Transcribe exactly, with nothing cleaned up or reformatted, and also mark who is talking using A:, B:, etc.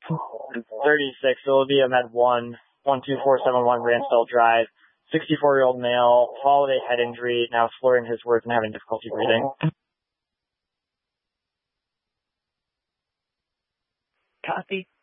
A: thirty-six, so it'll be a med one, one two four seven one Ransdell Drive. sixty-four-year-old male, followed a head injury, now slurring his words and having difficulty breathing.
B: Copy.